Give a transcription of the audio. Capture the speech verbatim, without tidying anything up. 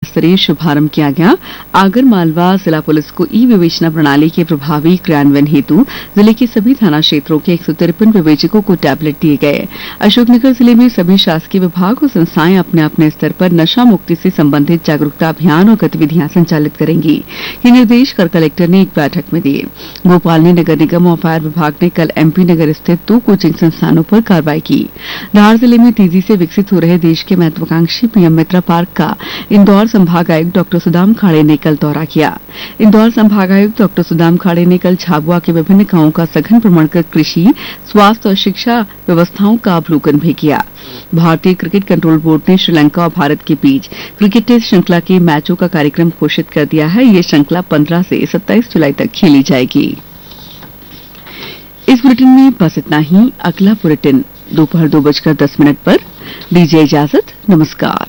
स्तरीय शुभारंभ किया गया। आगर मालवा जिला पुलिस को ई विवेचना प्रणाली के प्रभावी क्रियान्वयन हेतु जिले के सभी थाना क्षेत्रों के एक सौ तिरपन विवेचकों को टैबलेट दिए गए। अशोकनगर जिले में सभी शासकीय विभाग और संस्थाएं अपने अपने स्तर पर नशा मुक्ति से संबंधित जागरूकता अभियान और गतिविधियां संचालित करेंगी। ये निर्देश कर कलेक्टर ने एक बैठक में दिए। भोपाल में नगर निगम और फायर विभाग ने कल एमपी नगर स्थित दो कोचिंग संस्थानों पर कार्रवाई की। धार जिले में तेजी से विकसित हो रहे देश के महत्वाकांक्षी पीएम मित्र पार्क का इंदौर संभागायुक्त डॉक्टर सुदाम खाड़े ने कल दौरा किया। इंदौर संभागायुक्त डॉक्टर सुदाम खाड़े ने कल झाबुआ के विभिन्न गांवों का सघन भ्रमण कर कृषि, स्वास्थ्य और शिक्षा व्यवस्थाओं का अवलोकन भी किया। भारतीय क्रिकेट कंट्रोल बोर्ड ने श्रीलंका और भारत के बीच क्रिकेट टेस्ट श्रृंखला के मैचों का कार्यक्रम घोषित कर दिया है। ये श्रृंखला पंद्रह से सत्ताईस जुलाई तक खेली जाएगी। इस बुलेटिन में बस इतना ही। अगला बुलेटिन दोपहर दो बजकर दस मिनट पर। दीजिए इजाजत। नमस्कार।